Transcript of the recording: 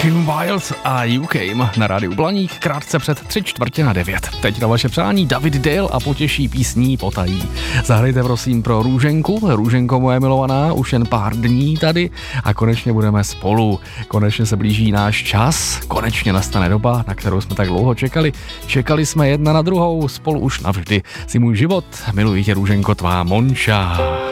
Kim Wilde a You Came na rádiu Blaník krátce před 8:45. Teď na vaše přání David Dale a potěší písní Potají. Zahrajte prosím pro Růženku. Růženko moje milovaná, už jen pár dní tady a konečně budeme spolu. Konečně se blíží náš čas, konečně nastane doba, na kterou jsme tak dlouho čekali. Čekali jsme jedna na druhou, spolu už navždy. Si můj život, miluji tě Růženko, tvá Monča.